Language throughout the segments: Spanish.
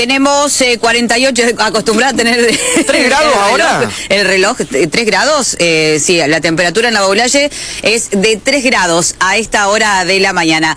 Tenemos 48, acostumbrada a tener... 3 grados ahora. El reloj, 3 grados, sí, la temperatura en la Baulalle es de 3 grados a esta hora de la mañana.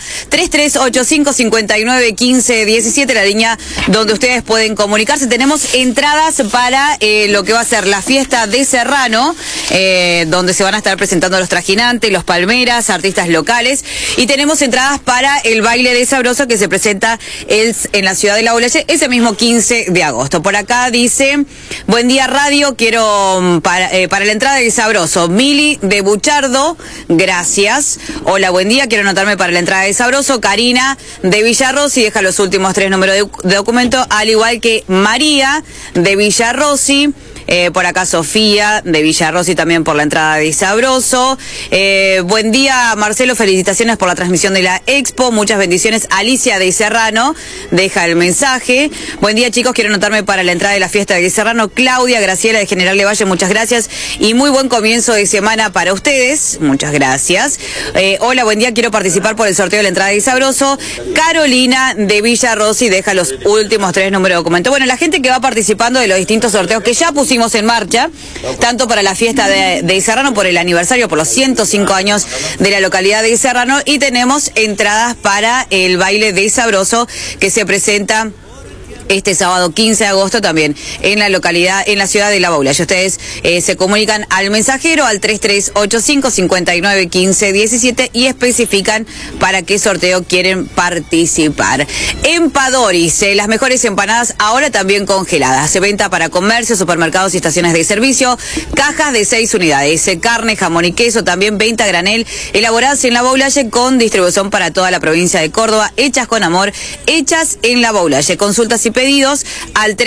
3385-5915-17, la línea donde ustedes pueden comunicarse. Tenemos entradas para lo que va a ser la fiesta de Serrano, donde se van a estar presentando los Trajinantes, los Palmeras, artistas locales. Y tenemos entradas para el baile de Sabroso que se presenta en la ciudad de la Baulalle ese mismo 15 de agosto. Por acá dice, buen día radio, quiero para la entrada de Sabroso, Mili de Buchardo, gracias. Hola, buen día, quiero anotarme para la entrada de Sabroso, Karina de Villarrosi, deja los últimos 3 números de documento, al igual que María de Villarrosi. Por acá Sofía de Villarrosi también por la entrada de Sabroso. Buen día Marcelo, felicitaciones por la transmisión de la Expo, muchas bendiciones. Alicia de Serrano deja el mensaje. Buen día chicos, quiero anotarme para la entrada de la fiesta de Serrano. Claudia Graciela de General Levalle, muchas gracias y muy buen comienzo de semana para ustedes, muchas gracias. Hola, buen día, quiero participar por el sorteo de la entrada de Sabroso. Carolina de Villarrosi deja los últimos 3 números de documento. Bueno, la gente que va participando de los distintos sorteos que ya pusimos en marcha, tanto para la fiesta de Serrano por el aniversario, por los 105 años de la localidad de Serrano, y tenemos entradas para el baile de Sabroso que se presenta este sábado 15 de agosto también en la localidad, en la ciudad de La Baulalle. Ustedes se comunican al mensajero al 3385-5915-17 y especifican para qué sorteo quieren participar. Empadoris, las mejores empanadas ahora también congeladas. Se venta para comercio, supermercados y estaciones de servicio. Cajas de 6 unidades. Carne, jamón y queso, también venta a granel. Elaboradas en La Baulalle con distribución para toda la provincia de Córdoba. Hechas con amor, hechas en La Baulalle. Consultas y pedidos al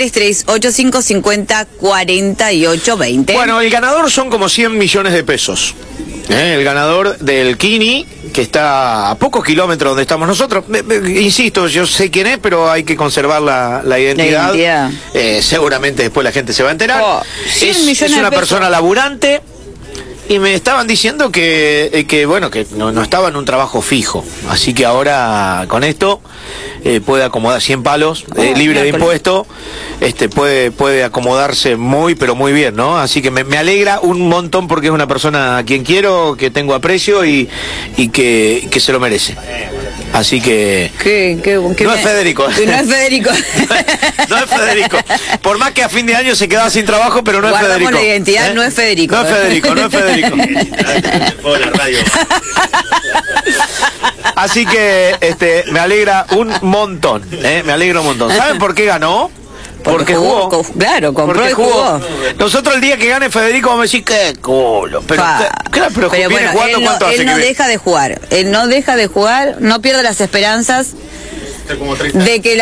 3385-50-48-20. Bueno, el ganador son como 100 millones de pesos. El ganador del Kini, que está a pocos kilómetros donde estamos nosotros. Insisto, yo sé quién es, pero hay que conservar la identidad. Seguramente después la gente se va a enterar. Es una persona laburante. Y me estaban diciendo que bueno, que no estaba en un trabajo fijo. Así que ahora con esto puede acomodar 100 palos, libre de impuesto, puede acomodarse muy, pero muy bien, ¿no? Así que me alegra un montón porque es una persona a quien quiero, que tengo aprecio y que se lo merece. Así que... no es Federico. No es Federico. No es Federico. Por más que a fin de año se quedaba sin trabajo, pero no es Federico. La identidad, no es Federico. No es Federico, no es Federico. Así que me alegra un montón. Me alegra un montón. ¿Saben por qué ganó? Porque jugó. Claro, compró y jugó. Nosotros el día que gane Federico vamos a decir, qué culo. Pero bueno, ¿cuánto hace él no deja de jugar. Él no deja de jugar, no pierde las esperanzas de que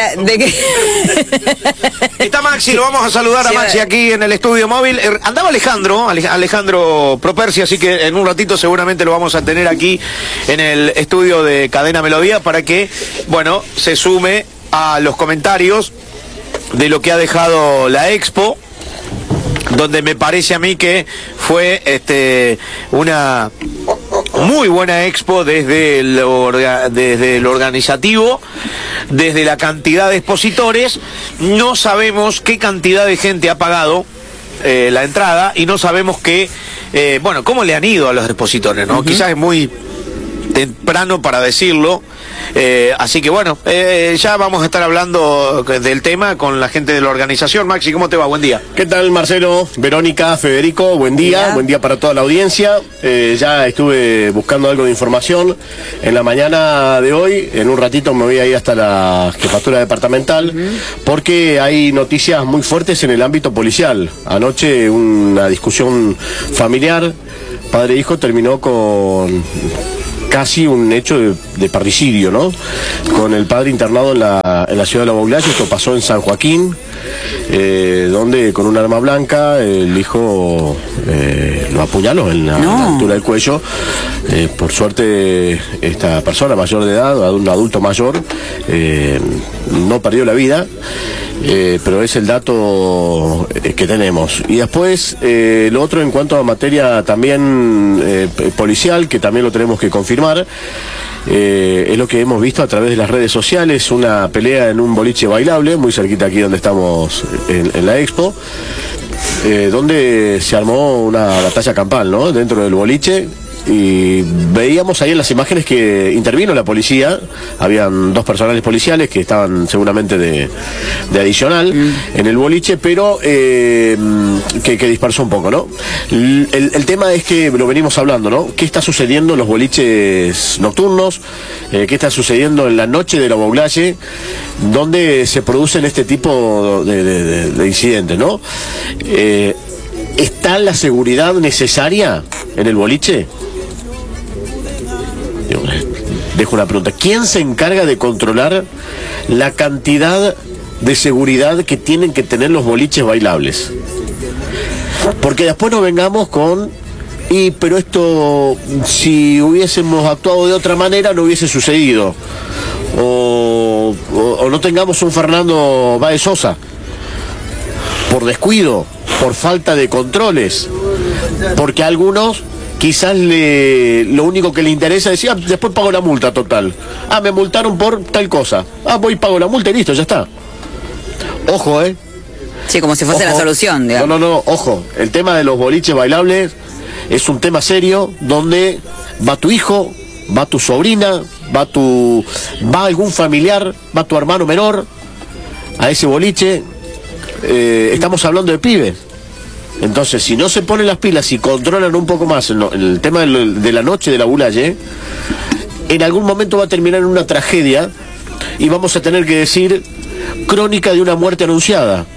Está Maxi, lo vamos a saludar a Maxi aquí en el estudio móvil. Andaba Alejandro Propersi, así que en un ratito seguramente lo vamos a tener aquí en el estudio de Cadena Melodía para que, bueno, se sume a los comentarios de lo que ha dejado la Expo, donde me parece a mí que fue una muy buena Expo desde el organizativo, desde la cantidad de expositores. No sabemos qué cantidad de gente ha pagado la entrada y no sabemos cómo le han ido a los expositores, ¿no? Quizás es muy temprano para decirlo, así que bueno, ya vamos a estar hablando del tema con la gente de la organización. Maxi, ¿cómo te va? Buen día. ¿Qué tal, Marcelo, Verónica, Federico? Buen día para toda la audiencia. Ya estuve buscando algo de información en la mañana de hoy. En un ratito me voy a ir hasta la jefatura departamental porque hay noticias muy fuertes en el ámbito policial. Anoche una discusión familiar, padre e hijo, terminó con casi un hecho de parricidio, ¿no? Con el padre internado en la ciudad de La Baulalle. Esto pasó en San Joaquín, donde con un arma blanca el hijo lo apuñaló en la altura del cuello. Por suerte esta persona mayor de edad, un adulto mayor, no perdió la vida. Pero es el dato que tenemos. Y después lo otro en cuanto a materia también policial, que también lo tenemos que confirmar, Es lo que hemos visto a través de las redes sociales, una pelea en un boliche bailable, muy cerquita aquí donde estamos en la Expo, donde se armó una batalla campal, ¿no? Dentro del boliche. Y veíamos ahí en las imágenes que intervino la policía. Habían 2 personales policiales que estaban seguramente de adicional en el boliche, pero que dispersó un poco, ¿no? El tema es que lo venimos hablando, ¿no? ¿Qué está sucediendo en los boliches nocturnos? ¿Qué está sucediendo en la noche de la Baulaye? Donde se producen este tipo de incidentes, ¿no? ¿Está la seguridad necesaria en el boliche? Dejo una pregunta. ¿Quién se encarga de controlar la cantidad de seguridad que tienen que tener los boliches bailables? Porque después nos vengamos con... pero esto, si hubiésemos actuado de otra manera, no hubiese sucedido. O no tengamos un Fernando Báez Sosa. Por descuido, por falta de controles. Porque algunos... quizás lo único que le interesa es decir, después pago la multa total. Me multaron por tal cosa. Voy y pago la multa y listo, ya está. Ojo, Sí, como si fuese la solución, digamos. No, ojo. El tema de los boliches bailables es un tema serio donde va tu hijo, va tu sobrina, va algún familiar, va tu hermano menor a ese boliche. Estamos hablando de pibes. Entonces, si no se ponen las pilas y controlan un poco más en el tema de la noche de la Baulaye, en algún momento va a terminar en una tragedia y vamos a tener que decir crónica de una muerte anunciada.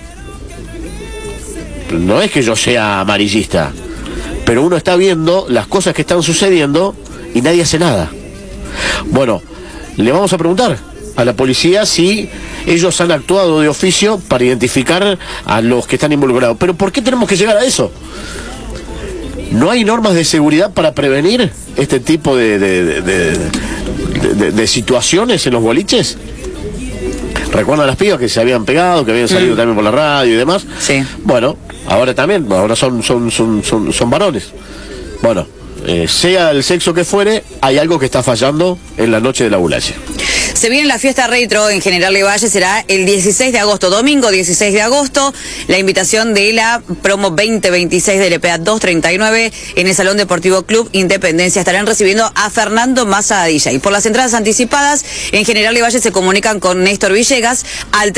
No es que yo sea amarillista, pero uno está viendo las cosas que están sucediendo y nadie hace nada. Bueno, le vamos a preguntar a la policía si ellos han actuado de oficio para identificar a los que están involucrados. Pero ¿por qué tenemos que llegar a eso? ¿No hay normas de seguridad para prevenir este tipo de situaciones en los boliches? ¿Recuerdan a las pibas que se habían pegado, que habían salido también por la radio y demás? Sí. Bueno, ahora son varones. Bueno, sea el sexo que fuere, hay algo que está fallando en la noche de la Baulaye. Se viene la fiesta retro en General Lavalle, será el 16 de agosto, domingo 16 de agosto. La invitación de la promo 2026 del EPA 239 en el Salón Deportivo Club Independencia. Estarán recibiendo a Fernando Massa DJ. Y por las entradas anticipadas, en General Lavalle se comunican con Néstor Villegas al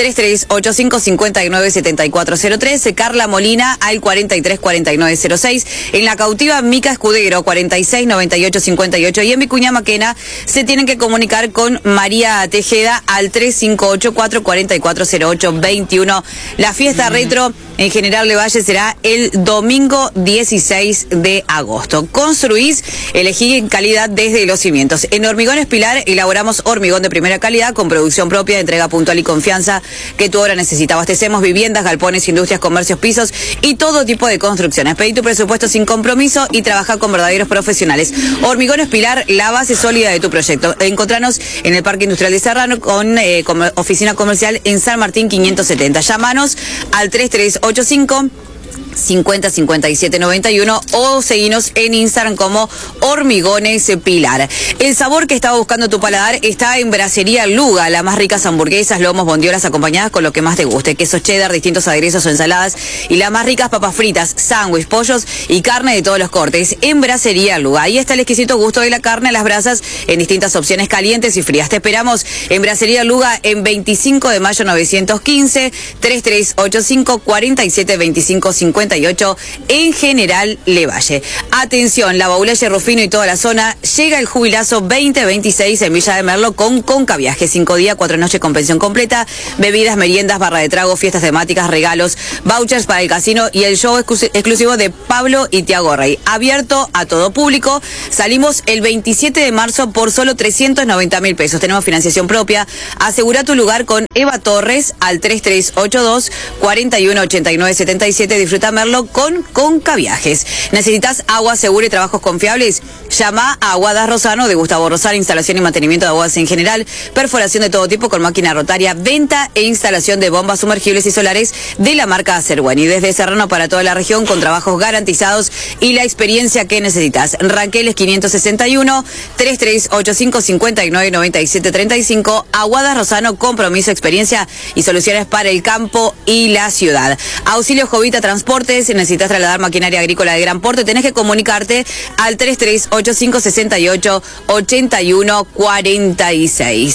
3385-597403, Carla Molina al 434906, en La Cautiva Mica Escudero 469858 y en Vicuña Maquena se tienen que comunicar con María Tejeda al 3584-440821. La fiesta retro en General Lavalle será el domingo 16 de agosto. Construís, elegí en calidad desde los cimientos. En Hormigones Pilar elaboramos hormigón de primera calidad con producción propia, entrega puntual y confianza que tu obra necesita. Abastecemos viviendas, galpones, industrias, comercios, pisos y todo tipo de construcciones. Pedí tu presupuesto sin compromiso y trabaja con verdaderos profesionales. Hormigones Pilar, la base sólida de tu proyecto. Encontranos en el Parque Industrial de Serrano con oficina comercial en San Martín 570. Llámanos al 3385 505791 o seguinos en Instagram como Hormigones Pilar. El sabor que estaba buscando tu paladar está en Brasería Luga, las más ricas hamburguesas, lomos, bondiolas acompañadas con lo que más te guste, queso cheddar, distintos aderezos o ensaladas y las más ricas papas fritas, sándwich, pollos y carne de todos los cortes en Brasería Luga. Ahí está el exquisito gusto de la carne a las brasas en distintas opciones calientes y frías. Te esperamos en Brasería Luga en 25 de mayo 915 3385 472550 en General Lavalle. Atención, la Baulaye, Rufino y toda la zona, llega el jubilazo 2026 en Villa de Merlo con Conca Viaje, 5 días, 4 noches con pensión completa, bebidas, meriendas, barra de trago, fiestas temáticas, regalos, vouchers para el casino y el show exclusivo de Pablo y Tiago Rey. Abierto a todo público. Salimos el 27 de marzo por solo 390.000 pesos. Tenemos financiación propia. Asegura tu lugar con Eva Torres al 3382 418977. Disfruta Merlo con Conca Viajes. ¿Necesitas agua segura y trabajos confiables? Llama a Aguadas Rosano de Gustavo Rosano, instalación y mantenimiento de aguas en general, perforación de todo tipo con máquina rotaria, venta e instalación de bombas sumergibles y solares de la marca Acerweni. Desde Serrano para toda la región con trabajos garantizados y la experiencia que necesitas. Ranqueles 561 3385 59 97 35. Aguadas Rosano, compromiso, experiencia y soluciones para el campo y la ciudad. Auxilio Jovita Transportes, si necesitas trasladar maquinaria agrícola de gran porte, tenés que comunicarte al 3385 68 81 46.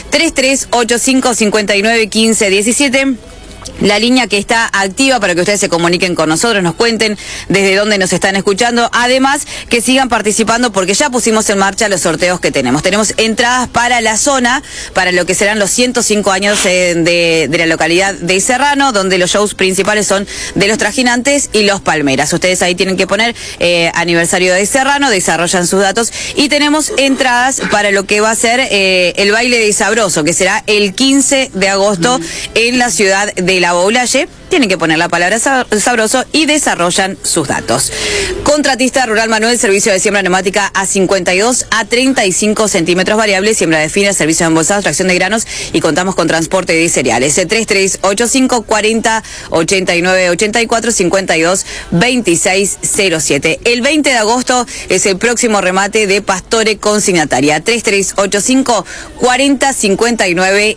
3385 59 15 17. La línea que está activa para que ustedes se comuniquen con nosotros, nos cuenten desde dónde nos están escuchando. Además, que sigan participando porque ya pusimos en marcha los sorteos que tenemos. Tenemos entradas para la zona, para lo que serán los 105 años de la localidad de Serrano, donde los shows principales son de los Trajinantes y los Palmeras. Ustedes ahí tienen que poner aniversario de Serrano, desarrollan sus datos. Y tenemos entradas para lo que va a ser el baile de Sabroso, que será el 15 de agosto en la ciudad de La Boulaye. Tienen que poner la palabra sabroso y desarrollan sus datos. Contratista Rural Manuel, servicio de siembra neumática a 52 a 35 centímetros variables, siembra de fibra, servicio de embolsados, tracción de granos y contamos con transporte de cereales. 3385 40 89 84 52 26 07. El 20 de agosto es el próximo remate de Pastore consignataria. 3385 40 59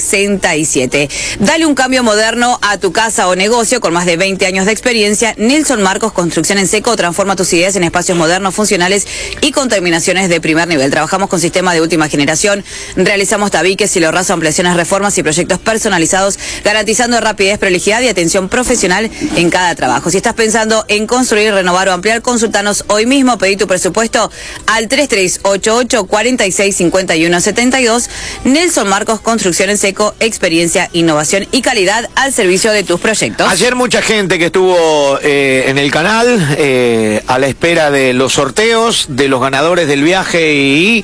67. Dale un cambio moderno a tu casa o negocio con más de 20 años de experiencia. Nelson Marcos Construcción en Seco transforma tus ideas en espacios modernos, funcionales y con terminaciones de primer nivel. Trabajamos con sistemas de última generación, realizamos tabiques, silorrazo, ampliaciones, reformas y proyectos personalizados, garantizando rapidez, prolijidad y atención profesional en cada trabajo. Si estás pensando en construir, renovar o ampliar, consultanos hoy mismo, pedí tu presupuesto al 3388 46 51 72. Nelson Marcos Construcción en Seco, experiencia, innovación y calidad al servicio de tus proyectos. Ayer mucha gente que estuvo en el canal a la espera de los sorteos, de los ganadores del viaje y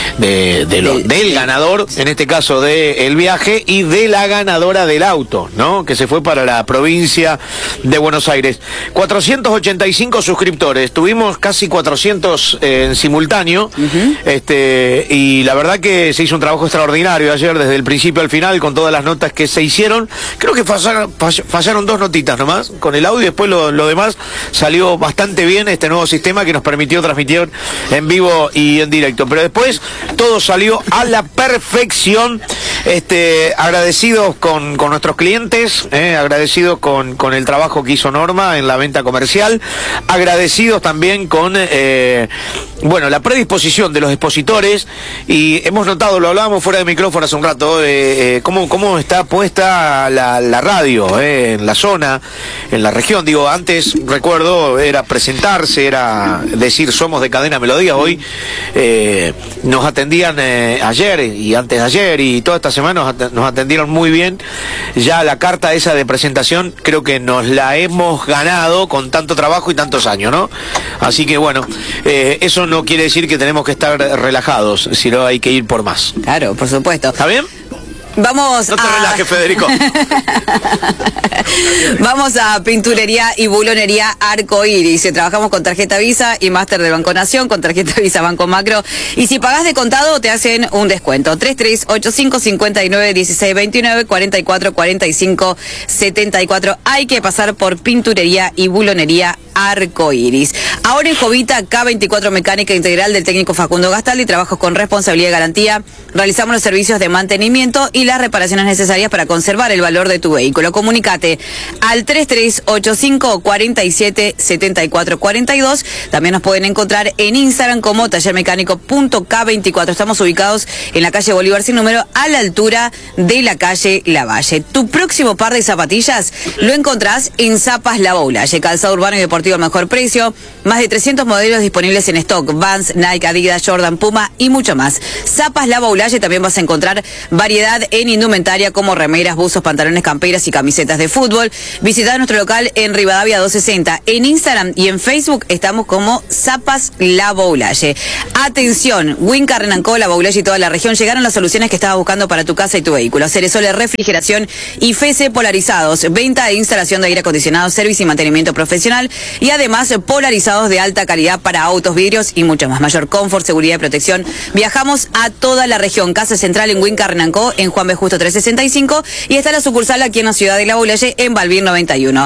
del ganador, en este caso del viaje, y de la ganadora del auto, ¿no? Que se fue para la provincia de Buenos Aires. 485 suscriptores, tuvimos casi 400 en simultáneo, y la verdad que se hizo un trabajo extraordinario ayer desde el principio al final con todas las notas que se hicieron. Creo que fallaron dos notitas nomás con el audio, después lo demás salió bastante bien, este nuevo sistema que nos permitió transmitir en vivo y en directo, pero después todo salió a la perfección. Agradecidos con nuestros clientes, agradecidos con el trabajo que hizo Norma en la venta comercial, agradecidos también con la predisposición de los expositores, y hemos notado, lo hablábamos fuera de micrófono hace un rato, cómo está puesta la radio en la zona, en la región. Digo, antes recuerdo era presentarse, era decir somos de Cadena Melodía. Hoy nos atendían ayer y antes de ayer y toda esta semana nos atendieron muy bien. Ya la carta esa de presentación creo que nos la hemos ganado con tanto trabajo y tantos años, ¿no? Así que bueno, eso no quiere decir que tenemos que estar relajados, sino hay que ir por más. Claro, por supuesto. ¿Está bien? Vamos no te relajes, Federico. Vamos a Pinturería y Bulonería Arco Iris. Trabajamos con tarjeta Visa y Máster de Banco Nación, con tarjeta Visa Banco Macro. Y si pagás de contado, te hacen un descuento. 3385 59 16 29 44 45 74. Hay que pasar por Pinturería y Bulonería Arco Iris. Ahora en Jovita, K24 Mecánica Integral del técnico Facundo Gastaldi. Trabajos con responsabilidad y garantía. Realizamos los servicios de mantenimiento y las reparaciones necesarias para conservar el valor de tu vehículo. Comunícate al 3385 47 74 42. También nos pueden encontrar en Instagram como tallermecánico.k24. Estamos ubicados en la calle Bolívar sin número, a la altura de la calle Lavalle. Tu próximo par de zapatillas lo encontrás en Zapas La Boulaye. Calzado urbano y deportivo al mejor precio. Más de 300 modelos disponibles en stock. Vans, Nike, Adidas, Jordan, Puma y mucho más. Zapas La Boulaye, también vas a encontrar variedad en indumentaria como remeras, buzos, pantalones, camperas y camisetas de fútbol. Visita nuestro local en Rivadavia 260. En Instagram y en Facebook estamos como Zapas La Boulaye. Atención, Winca, Renancó, La Boulaye y toda la región llegaron las soluciones que estabas buscando para tu casa y tu vehículo. Ceresole Refrigeración y FECE Polarizados. Venta e instalación de aire acondicionado, servicio y mantenimiento profesional. Y además polarizados de alta calidad para autos, vidrios y mucho más. Mayor confort, seguridad y protección. Viajamos a toda la región. Casa Central en Winca, Renancó, en Juan B. Justo 365. Y está la sucursal aquí en la ciudad de La Boulaye, en Balbín 91.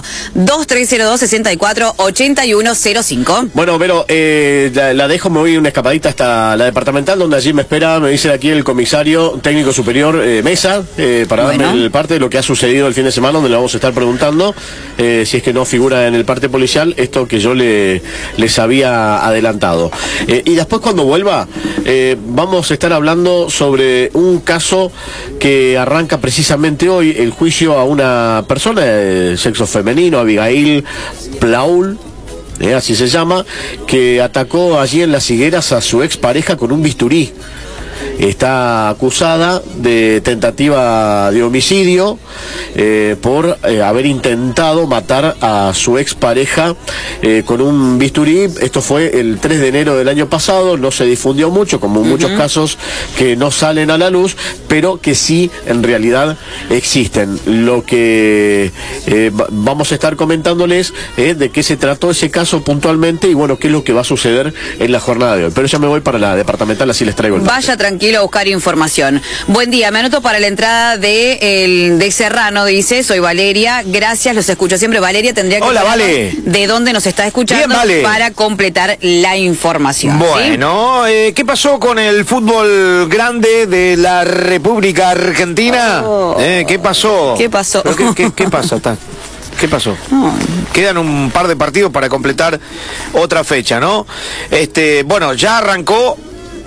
2302-64-8105. Bueno, pero la dejo, me voy una escapadita hasta la departamental, donde allí me espera, me dice aquí el comisario técnico superior Mesa, para darme el parte de lo que ha sucedido el fin de semana, donde le vamos a estar preguntando si es que no figura en el parte policial esto que yo les había adelantado. Y después, cuando vuelva, vamos a estar hablando sobre un caso que arranca precisamente hoy, el juicio a una persona de sexo femenino, Abigail Plaul, así se llama, que atacó allí en Las Higueras a su expareja con un bisturí. Está acusada de tentativa de homicidio por haber intentado matar a su expareja con un bisturí. Esto fue el 3 de enero del año pasado, no se difundió mucho, como muchos casos que no salen a la luz, pero que sí en realidad existen. Lo que vamos a estar comentándoles de qué se trató ese caso puntualmente y bueno, qué es lo que va a suceder en la jornada de hoy. Pero ya me voy para la departamental, así les traigo el dato. Vaya tranquilo a buscar información. Buen día, me anoto para la entrada de Serrano, dice, soy Valeria, gracias, los escucho siempre. Valeria, tendría que... Hola, Vale. ¿De dónde nos está escuchando? Bien, Vale. Para completar la información. Bueno, ¿sí? ¿Qué pasó con el fútbol grande de la República Argentina? ¿Qué pasó? ¿Qué pasó? ¿Qué pasa? ¿Qué pasó? Quedan un par de partidos para completar otra fecha, ¿no? Bueno, ya arrancó...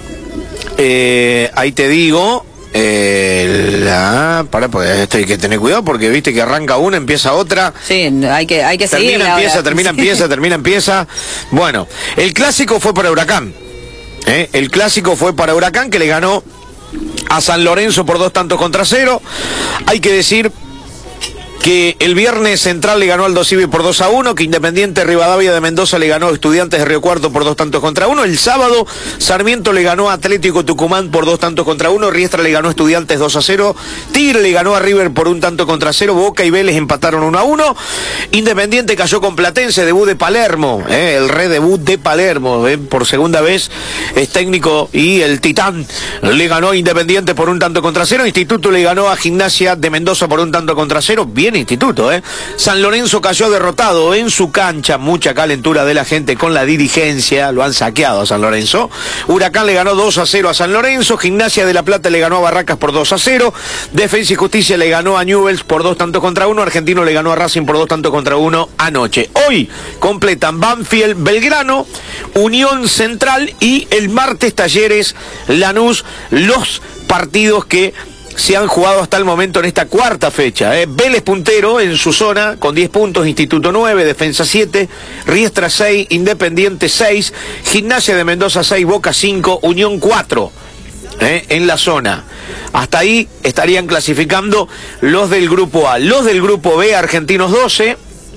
ahí te digo, pues hay que tener cuidado porque viste que arranca una, empieza otra. Sí, hay que seguir. Termina, empieza. Bueno, el clásico fue para Huracán. El clásico fue para Huracán, que le ganó a San Lorenzo por 2-0. Hay que decir que el viernes Central le ganó al Dosivi por 2-1, que Independiente Rivadavia de Mendoza le ganó a Estudiantes de Río Cuarto por 2-1. El sábado Sarmiento le ganó a Atlético Tucumán por 2-1. Riestra le ganó a Estudiantes 2-0. Tigre le ganó a River por 1-0. Boca y Vélez empataron 1-1. Independiente cayó con Platense, debut de Palermo, el redebut de Palermo, por segunda vez es técnico y el Titán le ganó a Independiente por 1-0. Instituto le ganó a Gimnasia de Mendoza por 1-0. Bien Instituto, San Lorenzo cayó derrotado en su cancha, mucha calentura de la gente con la dirigencia, lo han saqueado a San Lorenzo. Huracán le ganó 2-0 a San Lorenzo, Gimnasia de La Plata le ganó a Barracas por 2-0, Defensa y Justicia le ganó a Newell's por 2-1, Argentino le ganó a Racing por 2-1 anoche. Hoy completan Banfield, Belgrano, Unión Central y el martes Talleres, Lanús, los partidos que se han jugado hasta el momento en esta cuarta fecha. Vélez puntero en su zona con 10 puntos, Instituto 9, Defensa 7, Riestra 6, Independiente 6, Gimnasia de Mendoza 6, Boca 5, Unión 4 en la zona. Hasta ahí estarían clasificando los del grupo A. Los del grupo B, Argentinos 12,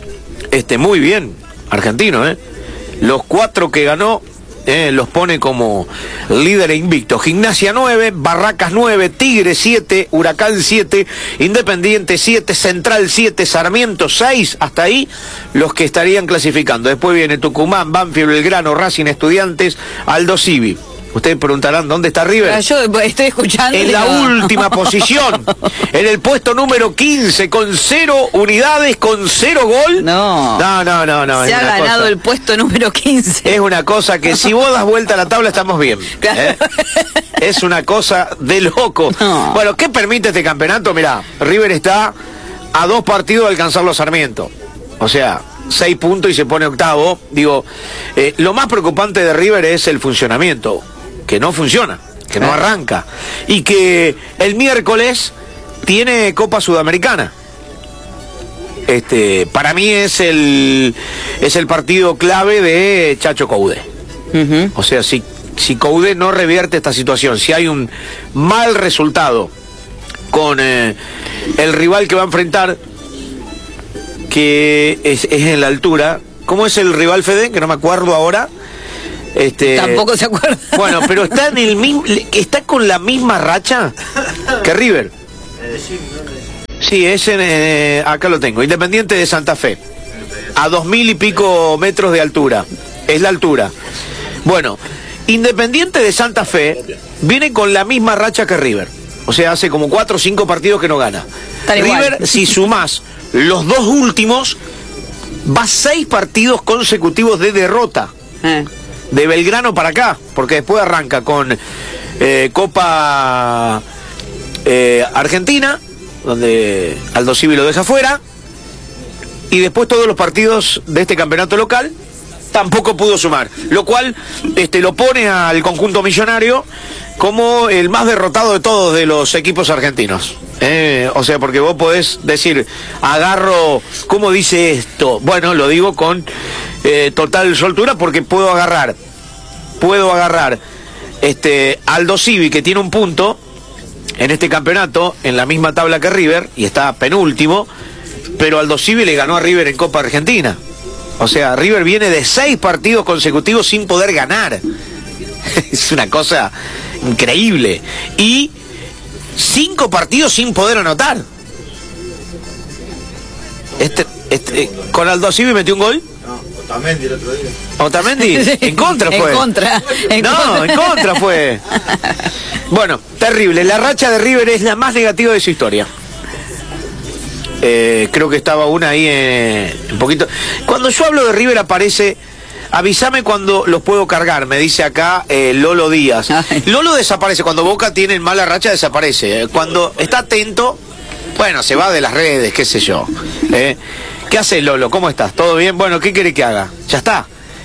muy bien, Argentino, los 4 que ganó, los pone como líder e invicto. Gimnasia 9, Barracas 9, Tigre 7, Huracán 7, Independiente 7, Central 7, Sarmiento 6, hasta ahí los que estarían clasificando. Después viene Tucumán, Banfield, Belgrano, Racing, Estudiantes, Aldo Civi. Ustedes preguntarán, ¿dónde está River? Yo estoy escuchando. En la última posición, en el puesto número 15, con 0 unidades, con 0 gol. No. Se ha ganado el puesto número 15. Es una cosa que si vos das vuelta a la tabla estamos bien. Claro. Es una cosa de loco. No. Bueno, ¿qué permite este campeonato? Mirá, River está a 2 partidos de alcanzar los Sarmiento. O sea, 6 puntos y se pone octavo. Digo, lo más preocupante de River es el funcionamiento, que no funciona, que no arranca, y que el miércoles tiene Copa Sudamericana. Para mí es el partido clave de Chacho Coudet. O sea, si Coudet no revierte esta situación, si hay un mal resultado con el rival que va a enfrentar, que es en la altura. ¿Cómo es el rival, Fede? Que no me acuerdo ahora. Tampoco se acuerda. Bueno, pero está en el mismo, está con la misma racha que River. Sí, es acá lo tengo, Independiente de Santa Fe, a 2000 y pico metros de altura, es la altura. Bueno, Independiente de Santa Fe viene con la misma racha que River, o sea, hace como 4 o 5 partidos que no gana. River, si sumás los 2 últimos, va 6 partidos consecutivos de derrota. De Belgrano para acá, porque después arranca con Copa Argentina, donde Aldo Civi lo deja fuera, y después todos los partidos de este campeonato local tampoco pudo sumar, lo cual lo pone al conjunto millonario como el más derrotado de todos de los equipos argentinos. O sea, porque vos podés decir, agarro, ¿cómo dice esto? Bueno, lo digo con total soltura, porque puedo agarrar Aldo Civi, que tiene un punto en este campeonato, en la misma tabla que River, y está penúltimo, pero Aldo Civi le ganó a River en Copa Argentina. O sea, River viene de 6 partidos consecutivos sin poder ganar. Es una cosa increíble. Y 5 partidos sin poder anotar. Con Aldo Civi metió un gol. No, Otamendi el otro día. ¿Otamendi? En contra fue. En contra fue. Bueno, terrible. La racha de River es la más negativa de su historia. Creo que estaba una ahí un poquito. Cuando yo hablo de River aparece, avísame cuando los puedo cargar, me dice acá Lolo Díaz. Ay. Lolo desaparece, cuando Boca tiene mala racha desaparece. Cuando está atento, bueno, se va de las redes, qué sé yo. ¿Qué haces, Lolo? ¿Cómo estás? ¿Todo bien? Bueno, ¿qué quiere que haga? Ya está.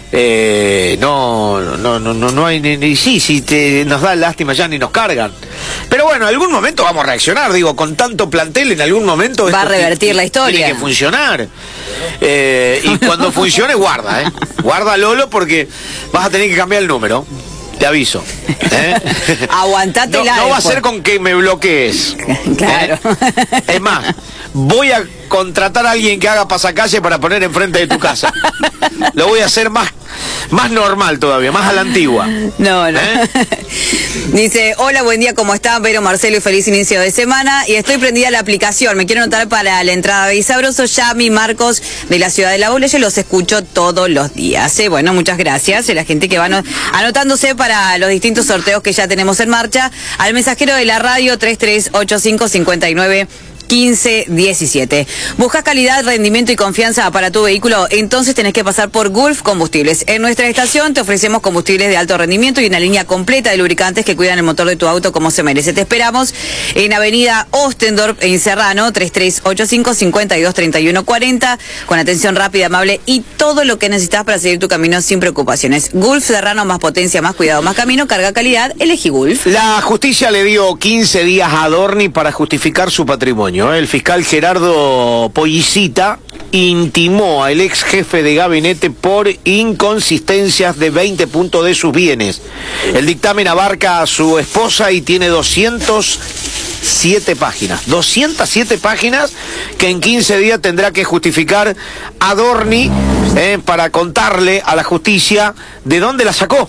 No hay ni si nos da lástima ya ni nos cargan. Pero bueno, en algún momento vamos a reaccionar, digo, con tanto plantel en algún momento va a revertir la historia. Tiene que funcionar. Y cuando funcione, guarda, guarda, Lolo, porque vas a tener que cambiar el número. Te aviso. Aguantate no va a ser con que me bloquees. Claro. Es más, voy a contratar a alguien que haga pasacalle para poner enfrente de tu casa. Lo voy a hacer más normal todavía, más a la antigua. No. Dice, hola, buen día, ¿cómo están? Vero, Marcelo, y feliz inicio de semana. Y estoy prendida a la aplicación. Me quiero anotar para la entrada de Sabroso. Yami, Marcos, de la ciudad de La Bola. Yo los escucho todos los días. Bueno, muchas gracias a la gente que va anotándose para los distintos sorteos que ya tenemos en marcha. Al mensajero de la radio 338559 1517. ¿Buscas calidad, rendimiento y confianza para tu vehículo? Entonces tenés que pasar por Gulf Combustibles. En nuestra estación te ofrecemos combustibles de alto rendimiento y una línea completa de lubricantes que cuidan el motor de tu auto como se merece. Te esperamos en Avenida Ostendorf, en Serrano, 3385-523140, con atención rápida, amable y todo lo que necesitas para seguir tu camino sin preocupaciones. Gulf Serrano, más potencia, más cuidado, más camino, carga calidad, elegí Gulf. La justicia le dio 15 días a Adorni para justificar su patrimonio. El fiscal Gerardo Pollicita intimó al ex jefe de gabinete por inconsistencias de 20 puntos de sus bienes. El dictamen abarca a su esposa y tiene 207 páginas. 207 páginas que en 15 días tendrá que justificar Adorni para contarle a la justicia de dónde la sacó.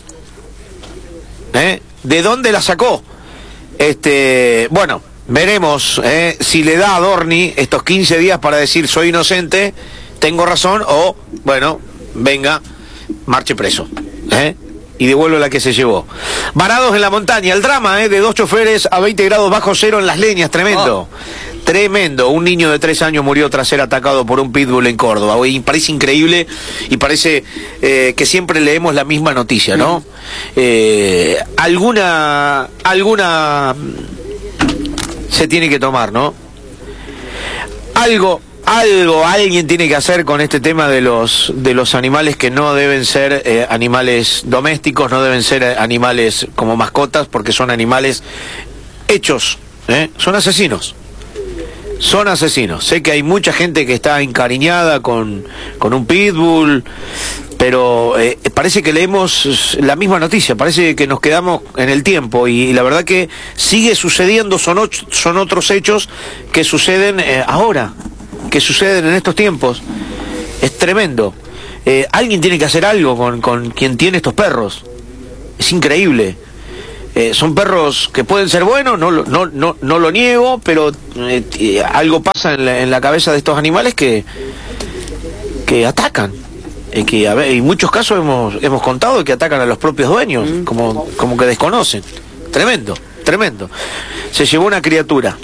¿De dónde la sacó? Bueno, veremos si le da a Adorni estos 15 días para decir soy inocente, tengo razón, o, bueno, venga, marche preso, y devuelve la que se llevó. Varados en la montaña, el drama de 2 choferes a 20 grados bajo cero en Las Leñas, tremendo. Tremendo, un niño de 3 años murió tras ser atacado por un pitbull en Córdoba. Y parece increíble y parece que siempre leemos la misma noticia, ¿no? Alguna se tiene que tomar, ¿no? Alguien tiene que hacer con este tema de los animales que no deben ser animales domésticos, no deben ser animales como mascotas, porque son animales hechos, son asesinos. Son asesinos. Sé que hay mucha gente que está encariñada con un pitbull, pero parece que leemos la misma noticia, parece que nos quedamos en el tiempo y la verdad que sigue sucediendo, son otros hechos que suceden ahora, que suceden en estos tiempos. Es tremendo. Alguien tiene que hacer algo con quien tiene estos perros. Es increíble. Son perros que pueden ser buenos, no lo niego, pero algo pasa en la cabeza de estos animales que atacan. Que en muchos casos hemos contado que atacan a los propios dueños, como que desconocen. Tremendo, tremendo. Se llevó una criatura.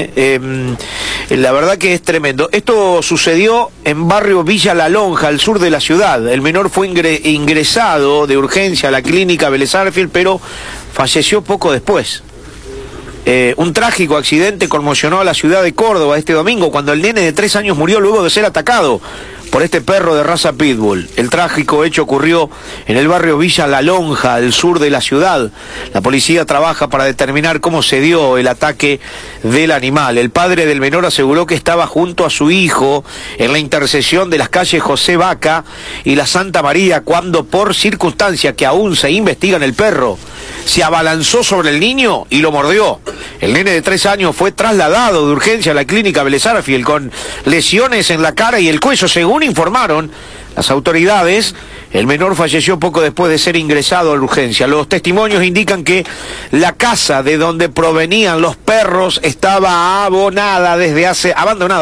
La verdad que es tremendo. Esto sucedió en barrio Villa La Lonja, al sur de la ciudad. El menor fue ingresado de urgencia a la clínica Vélez Sarsfield, pero falleció poco después. Un trágico accidente conmocionó a la ciudad de Córdoba este domingo, cuando el nene de 3 años murió luego de ser atacado por este perro de raza pitbull. El trágico hecho ocurrió en el barrio Villa La Lonja, al sur de la ciudad. La policía trabaja para determinar cómo se dio el ataque del animal. El padre del menor aseguró que estaba junto a su hijo en la intersección de las calles José Vaca y la Santa María, cuando por circunstancias que aún se investigan, el perro se abalanzó sobre el niño y lo mordió. El nene de 3 años fue trasladado de urgencia a la clínica Vélez Sarsfield con lesiones en la cara y el cuello. Según informaron las autoridades, el menor falleció poco después de ser ingresado a la urgencia. Los testimonios indican que la casa de donde provenían los perros estaba abandonada desde hace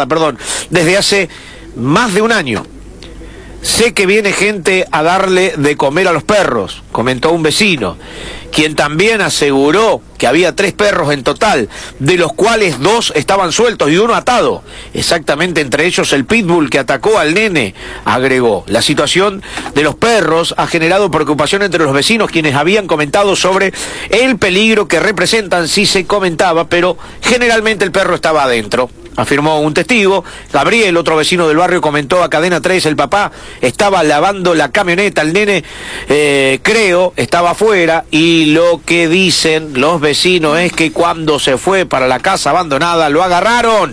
más de un año. Sé que viene gente a darle de comer a los perros, comentó un vecino, quien también aseguró que había 3 perros en total, de los cuales 2 estaban sueltos y 1 atado. Exactamente, entre ellos el pitbull que atacó al nene, agregó. La situación de los perros ha generado preocupación entre los vecinos, quienes habían comentado sobre el peligro que representan si se comentaba, pero generalmente el perro estaba adentro. Afirmó un testigo. Gabriel, otro vecino del barrio, comentó a Cadena 3, el papá estaba lavando la camioneta, el nene, creo, estaba afuera, y lo que dicen los vecinos es que cuando se fue para la casa abandonada, lo agarraron.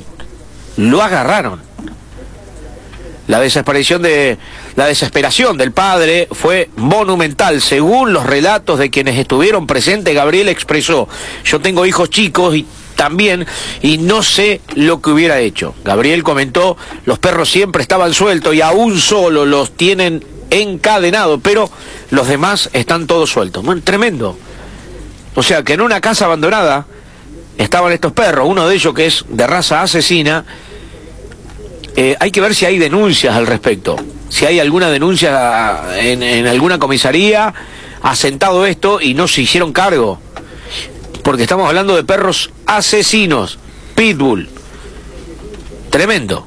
La desesperación del padre fue monumental. Según los relatos de quienes estuvieron presentes, Gabriel expresó: yo tengo hijos chicos y no sé lo que hubiera hecho. Gabriel comentó: los perros siempre estaban sueltos y aún solo los tienen encadenados, pero los demás están todos sueltos. Bueno, tremendo. O sea que en una casa abandonada estaban estos perros, uno de ellos que es de raza asesina. Hay que ver si hay denuncias al respecto, si hay alguna denuncia en alguna comisaría asentado esto y no se hicieron cargo, porque estamos hablando de perros asesinos, pitbull. Tremendo.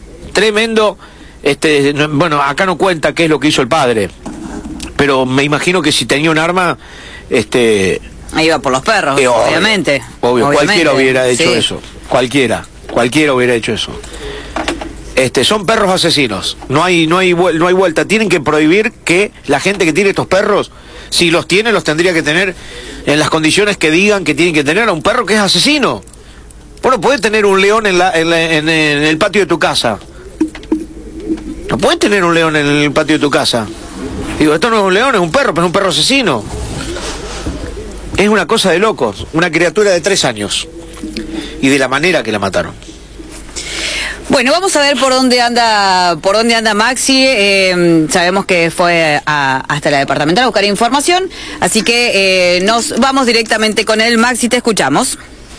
Bueno, acá no cuenta qué es lo que hizo el padre, pero me imagino que si tenía un arma, ahí va por los perros, obviamente. Cualquiera hubiera hecho eso. Cualquiera hubiera hecho eso. Son perros asesinos. No hay vuelta. Tienen que prohibir que la gente que tiene estos perros, si los tiene, los tendría que tener en las condiciones que digan que tienen que tener a un perro que es asesino. Bueno, puedes tener un león en el patio de tu casa. No puedes tener un león en el patio de tu casa. Digo, esto no es un león, es un perro, pero es un perro asesino. Es una cosa de locos. Una criatura de 3 años. Y de la manera que la mataron. Bueno, vamos a ver por dónde anda Maxi. Sabemos que fue hasta la departamental a buscar información, así que nos vamos directamente con él. Maxi, te escuchamos.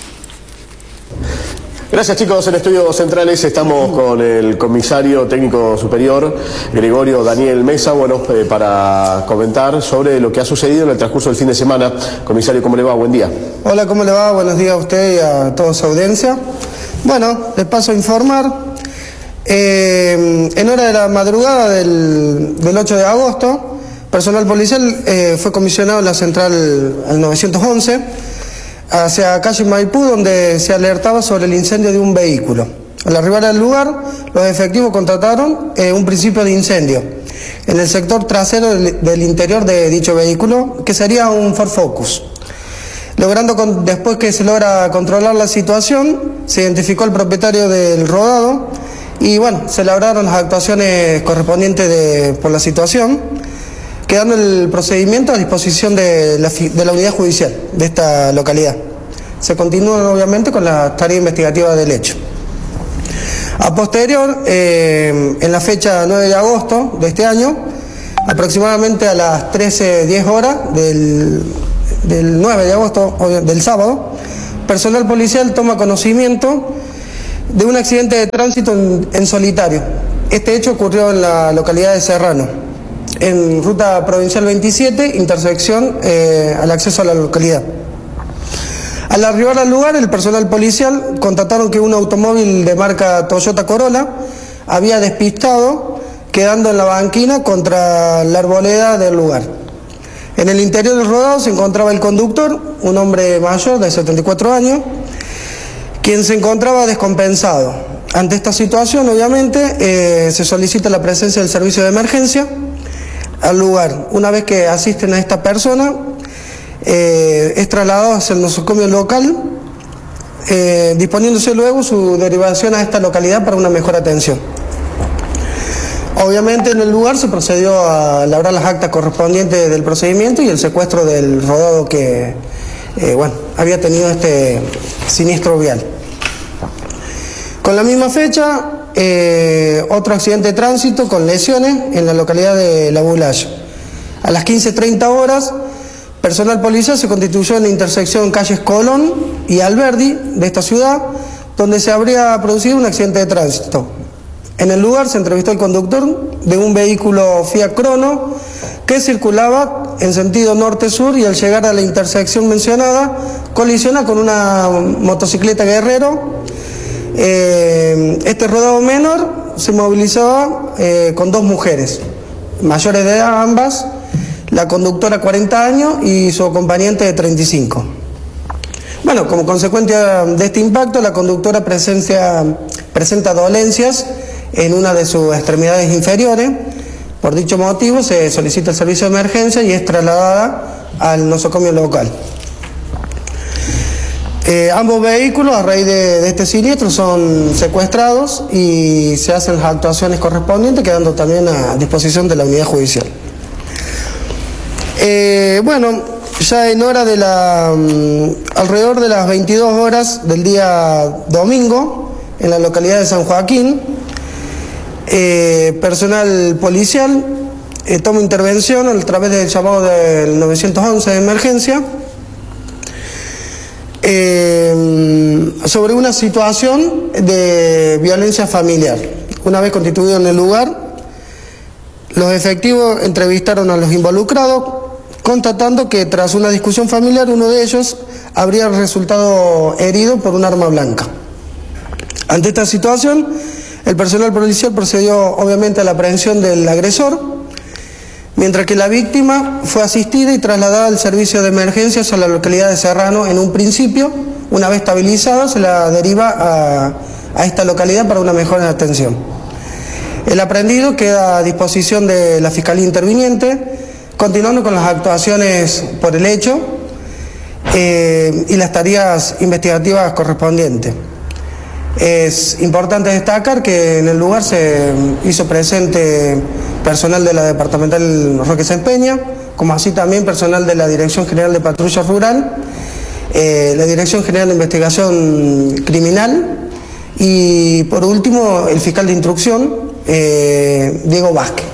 Gracias, chicos. En Estudios Centrales estamos con el comisario técnico superior, Gregorio Daniel Mesa, para comentar sobre lo que ha sucedido en el transcurso del fin de semana. Comisario, ¿cómo le va? Buen día. Hola, ¿cómo le va? Buenos días a usted y a toda su audiencia. Bueno, les paso a informar. En hora de la madrugada del 8 de agosto, personal policial fue comisionado en la central al 911 hacia calle Maipú, donde se alertaba sobre el incendio de un vehículo. Al arribar al lugar, los efectivos constataron un principio de incendio en el sector trasero del interior de dicho vehículo, que sería un Ford Focus. Después que se logra controlar la situación, se identificó el propietario del rodado y se elaboraron las actuaciones correspondientes por la situación. quedando el procedimiento a disposición de la unidad judicial de esta localidad. Se continúa obviamente con la tarea investigativa del hecho. A posterior, en la fecha 9 de agosto de este año, aproximadamente a las 13:10 horas del 9 de agosto, del sábado, personal policial toma conocimiento de un accidente de tránsito en solitario. Este hecho ocurrió en la localidad de Serrano, en ruta provincial 27, intersección al acceso a la localidad. Al arribar al lugar, el personal policial constataron que un automóvil de marca Toyota Corolla había despistado, quedando en la banquina contra la arboleda del lugar. En el interior del rodado se encontraba el conductor, un hombre mayor de 74 años, quien se encontraba descompensado. Ante esta situación, obviamente, se solicita la presencia del servicio de emergencia al lugar. Una vez que asisten a esta persona, es trasladado hacia el nosocomio local, disponiéndose luego su derivación a esta localidad para una mejor atención. Obviamente en el lugar se procedió a labrar las actas correspondientes del procedimiento y el secuestro del rodado que había tenido este siniestro vial. Con la misma fecha, otro accidente de tránsito con lesiones en la localidad de La Bulaya. A las 15:30 horas, personal policial se constituyó en la intersección calles Colón y Alberdi de esta ciudad, donde se habría producido un accidente de tránsito. En el lugar se entrevistó el conductor de un vehículo Fiat Crono que circulaba en sentido norte-sur y al llegar a la intersección mencionada colisiona con una motocicleta Guerrero. Este rodado menor se movilizaba con dos mujeres, mayores de edad ambas, la conductora 40 años y su acompañante de 35. Bueno, como consecuencia de este impacto, la conductora presenta dolencias en una de sus extremidades inferiores. Por dicho motivo se solicita el servicio de emergencia y es trasladada al nosocomio local. Ambos vehículos, a raíz de este siniestro, son secuestrados y se hacen las actuaciones correspondientes, quedando también a disposición de la unidad judicial. Ya en hora de alrededor de las 22 horas del día domingo, en la localidad de San Joaquín, personal policial toma intervención a través del llamado del 911 de emergencia sobre una situación de violencia familiar. Una vez constituido en el lugar, los efectivos entrevistaron a los involucrados, constatando que tras una discusión familiar uno de ellos habría resultado herido por un arma blanca. Ante esta situación, el personal policial procedió obviamente a la aprehensión del agresor, mientras que la víctima fue asistida y trasladada al servicio de emergencias a la localidad de Serrano en un principio. Una vez estabilizada, se la deriva a esta localidad para una mejor atención. El aprehendido queda a disposición de la Fiscalía Interviniente, continuando con las actuaciones por el hecho y las tareas investigativas correspondientes. Es importante destacar que en el lugar se hizo presente personal de la departamental Roque Sáenz Peña, como así también personal de la Dirección General de Patrulla Rural, la Dirección General de Investigación Criminal y por último el fiscal de instrucción, Diego Vázquez.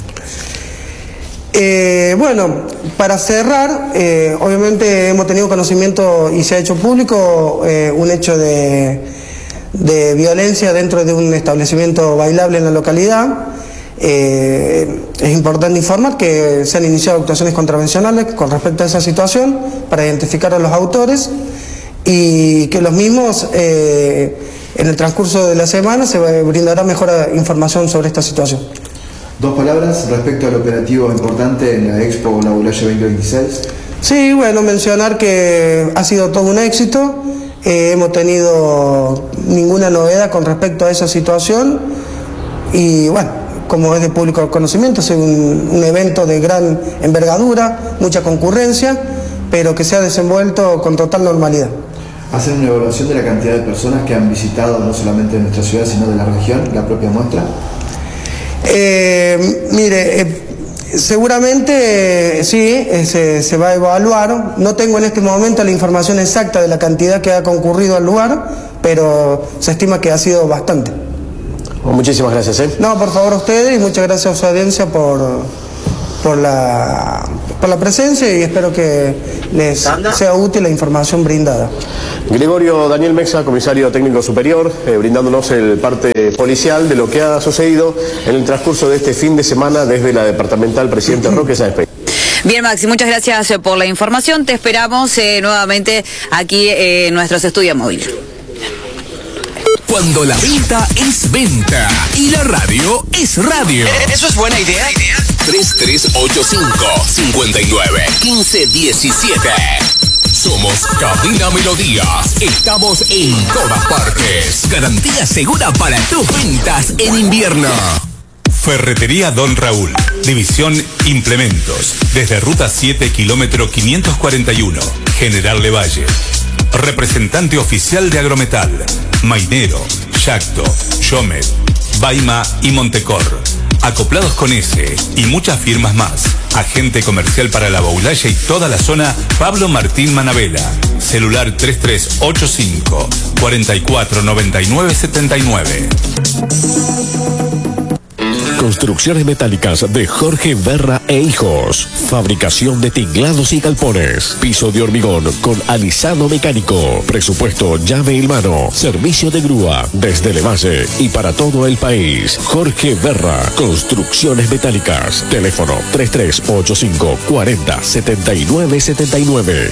Para cerrar, obviamente hemos tenido conocimiento y se ha hecho público un hecho de violencia dentro de un establecimiento bailable en la localidad. Es importante informar que se han iniciado actuaciones contravencionales con respecto a esa situación para identificar a los autores y que los mismos en el transcurso de la semana se brindará mejor información sobre esta situación. Dos palabras respecto al operativo importante en la Expo La Bulaya 2026. Sí, mencionar que ha sido todo un éxito. Hemos tenido ninguna novedad con respecto a esa situación y como es de público conocimiento, es un evento de gran envergadura, mucha concurrencia, pero que se ha desenvuelto con total normalidad. ¿Hacen una evaluación de la cantidad de personas que han visitado no solamente de nuestra ciudad, sino de la región, la propia muestra? Seguramente sí, se va a evaluar. No tengo en este momento la información exacta de la cantidad que ha concurrido al lugar, pero se estima que ha sido bastante. Muchísimas gracias. No, por favor, a ustedes, y muchas gracias a su audiencia por la presencia, y espero que les sea útil la información brindada. Gregorio Daniel Mexa, comisario técnico superior, brindándonos el parte policial de lo que ha sucedido en el transcurso de este fin de semana desde la departamental Presidente Roque Sáenz Peña. Bien, Maxi, muchas gracias por la información. Te esperamos nuevamente aquí en nuestros estudios móviles. Cuando la venta es venta y la radio es radio. ¿Eso es buena idea? 3385-59-1517. Somos Cabina Melodías. Estamos en todas partes. Garantía segura para tus ventas en invierno. Ferretería Don Raúl, División Implementos, desde Ruta 7, kilómetro 541, General Levalle. Representante oficial de Agrometal, Mainero, Yacto, Yomet, Baima y Montecor. Acoplados con S y muchas firmas más. Agente comercial para la Baulaya y toda la zona, Pablo Martín Manabela. Celular 3385 449979. Construcciones metálicas de Jorge Berra e Hijos. Fabricación de tinglados y galpones. Piso de hormigón con alisado mecánico. Presupuesto llave en mano. Servicio de grúa desde Levalle y para todo el país. Jorge Berra. Construcciones metálicas. Teléfono 3385 40 79 79.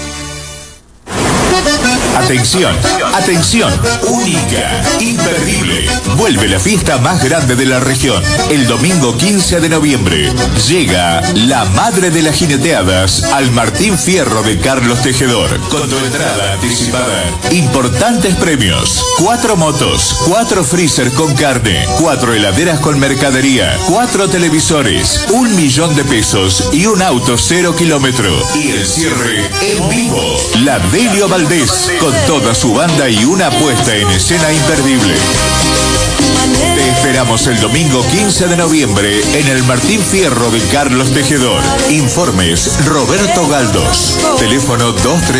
Atención, atención, única, imperdible. Vuelve la fiesta más grande de la región. El domingo 15 de noviembre llega la madre de las jineteadas al Martín Fierro de Carlos Tejedor. Con tu entrada anticipada, importantes premios: 4 motos, 4 freezer con carne, 4 heladeras con mercadería, 4 televisores, 1 millón de pesos y un auto 0 kilómetro. Y el cierre en vivo, la Delio Valdés, con toda su banda y una puesta en escena imperdible. Te esperamos el domingo 15 de noviembre en el Martín Fierro de Carlos Tejedor. Informes Roberto Galdos. Teléfono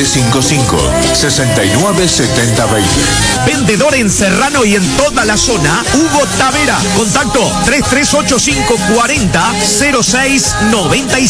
2355-697020. Vendedor en Serrano y en toda la zona, Hugo Tavera. Contacto 3385 40 06 96.